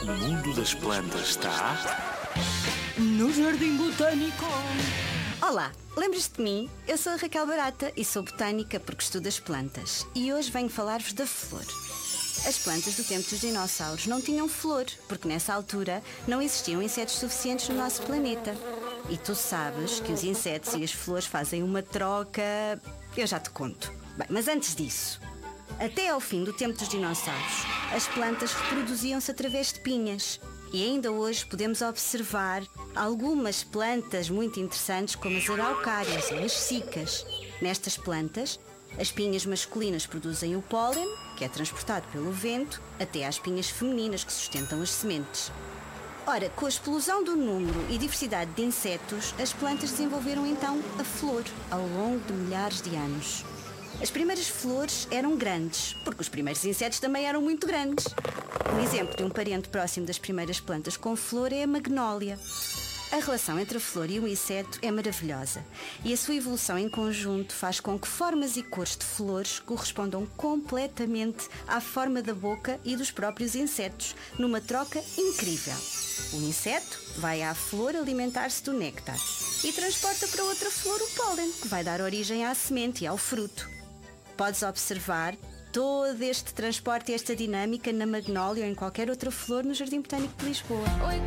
mundo das plantas está... No Jardim Botânico. Olá, lembras-te de mim? Eu sou a Raquel Barata e sou botânica porque estudo as plantas. E hoje venho falar-vos da flor. As plantas do tempo dos dinossauros não tinham flor, porque nessa altura não existiam insetos suficientes no nosso planeta. E tu sabes que os insetos e as flores fazem uma troca... Eu já te conto. Bem, mas antes disso, até ao fim do tempo dos dinossauros, as plantas reproduziam-se através de pinhas. E ainda hoje podemos observar algumas plantas muito interessantes, como as araucárias ou as cicas. Nestas plantas, as pinhas masculinas produzem o pólen, que é transportado pelo vento, até às pinhas femininas que sustentam as sementes. Ora, com a explosão do número e diversidade de insetos, as plantas desenvolveram então a flor ao longo de milhares de anos. As primeiras flores eram grandes, porque os primeiros insetos também eram muito grandes. Um exemplo de um parente próximo das primeiras plantas com flor é a magnólia. A relação entre a flor e o inseto é maravilhosa e a sua evolução em conjunto faz com que formas e cores de flores correspondam completamente à forma da boca e dos próprios insetos, numa troca incrível. O inseto vai à flor alimentar-se do néctar e transporta para outra flor o pólen, que vai dar origem à semente e ao fruto. Podes observar todo este transporte e esta dinâmica na magnólia ou em qualquer outra flor no Jardim Botânico de Lisboa.